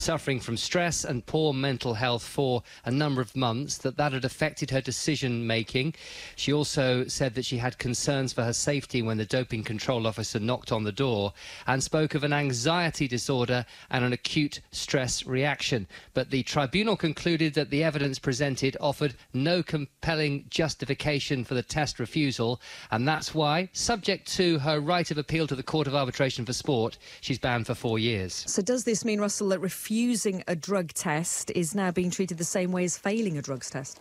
suffering from stress and poor mental health for a number of months, that had affected her decision making. She also said that she had concerns for her safety when the doping control officer knocked on the door, and spoke of an anxiety disorder and an acute stress reaction. But the tribunal concluded that the evidence presented offered no compelling justification for the test refusal, and that's why, subject to her right of appeal to the Court of Arbitration for Sport, she's banned for 4 years. So does this mean, Russell, that refusing a drug test is now being treated the same way as failing a drugs test?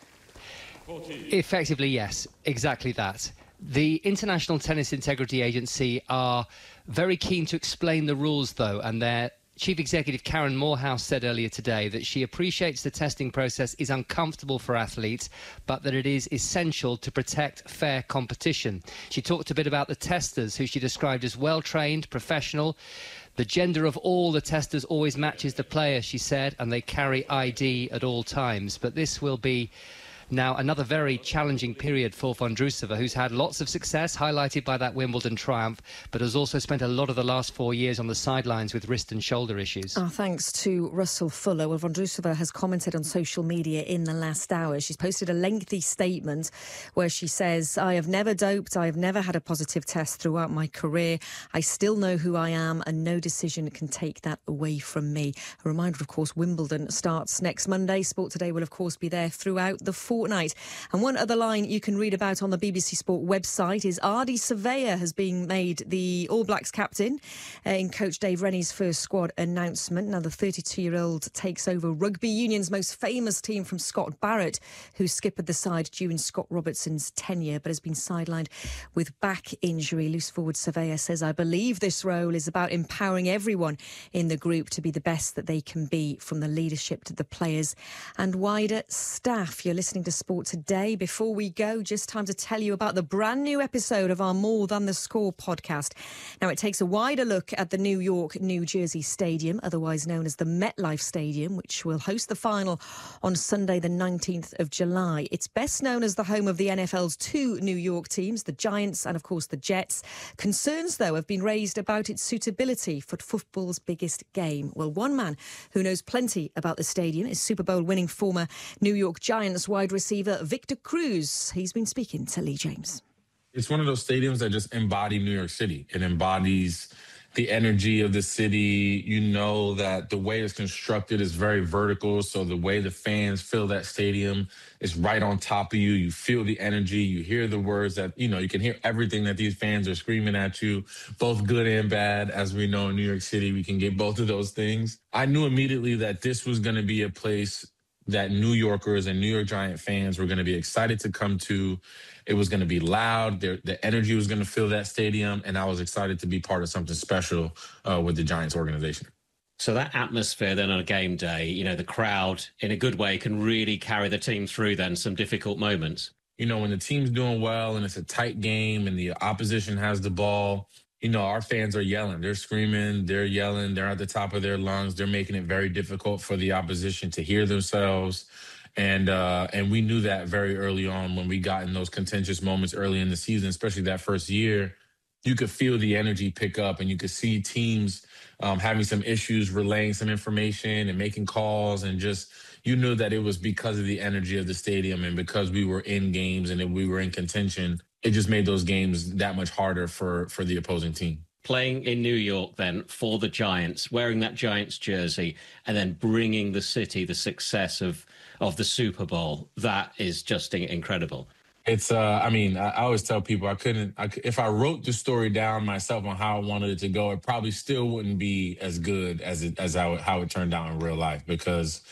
Effectively, yes, exactly that. The International Tennis Integrity Agency are very keen to explain the rules, though, and their Chief Executive Karen Morehouse said earlier today that she appreciates the testing process is uncomfortable for athletes, but that it is essential to protect fair competition. She talked a bit about the testers, who she described as well-trained, professional. The gender of all the testers always matches the player, she said, and they carry ID at all times. But this will be now another very challenging period for Vondrousova, who's had lots of success, highlighted by that Wimbledon triumph, but has also spent a lot of the last 4 years on the sidelines with wrist and shoulder issues. Thanks to Russell Fuller. Well, Vondrousova has commented on social media in the last hour. She's posted a lengthy statement where she says, "I have never doped. I have never had a positive test throughout my career. I still know who I am, and no decision can take that away from me." A reminder, of course, Wimbledon starts next Monday. Sport Today will, of course, be there throughout the fortnight. And one other line you can read about on the BBC Sport website is Ardie Savea has been made the All Blacks captain in coach Dave Rennie's first squad announcement. Now, the 32-year-old takes over Rugby Union's most famous team from Scott Barrett, who skippered the side during Scott Robertson's tenure, but has been sidelined with back injury. Loose forward Savea says, "I believe this role is about empowering everyone in the group to be the best that they can be, from the leadership to the players and wider staff." You're listening to Sport Today. Before we go, just time to tell you about the brand new episode of our More Than the Score podcast. Now, it takes a wider look at the New York, New Jersey Stadium, otherwise known as the MetLife Stadium, which will host the final on Sunday, the 19th of July. It's best known as the home of the NFL's two New York teams, the Giants and, of course, the Jets. Concerns, though, have been raised about its suitability for football's biggest game. Well, one man who knows plenty about the stadium is Super Bowl winning former New York Giants wide receiver Victor Cruz. He's been speaking to Lee James. It's one of those stadiums that just embody New York City. It embodies the energy of the city. You know that the way it's constructed is very vertical, so the way the fans fill that stadium is right on top of you. You feel the energy. You hear the words that, you can hear everything that these fans are screaming at you, both good and bad. As we know in New York City, we can get both of those things. I knew immediately that this was going to be a place that New Yorkers and New York Giant fans were going to be excited to come to. It was going to be loud. The energy was going to fill that stadium, and I was excited to be part of something special with the Giants organization. So that atmosphere then on a game day, the crowd in a good way can really carry the team through then some difficult moments. When the team's doing well and it's a tight game and the opposition has the ball, our fans are yelling. They're screaming. They're yelling. They're at the top of their lungs. They're making it very difficult for the opposition to hear themselves. And we knew that very early on when we got in those contentious moments early in the season, especially that first year. You could feel the energy pick up, and you could see teams having some issues relaying some information and making calls, and just you knew that it was because of the energy of the stadium and because we were in games and we were in contention. It just made those games that much harder for the opposing team. Playing in New York then for the Giants, wearing that Giants jersey, and then bringing the city the success of the Super Bowl, that is just incredible. It's, I always tell people if I wrote the story down myself on how I wanted it to go, it probably still wouldn't be as good as how it turned out in real life. Because,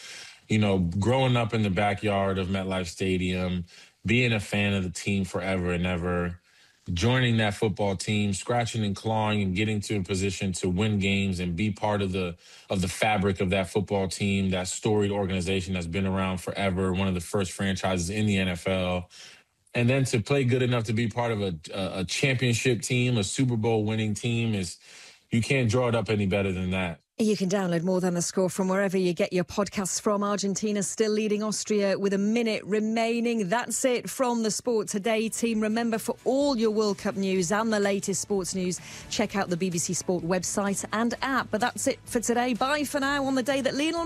growing up in the backyard of MetLife Stadium, being a fan of the team forever and ever, joining that football team, scratching and clawing and getting to a position to win games and be part of the fabric of that football team, that storied organization that's been around forever, one of the first franchises in the NFL. And then to play good enough to be part of a championship team, a Super Bowl winning team, you can't draw it up any better than that. You can download More Than the Score from wherever you get your podcasts from. Argentina still leading Austria with a minute remaining. That's it from the Sport Today team. Remember, for all your World Cup news and the latest sports news, check out the BBC Sport website and app. But that's it for today. Bye for now on the day that Lionel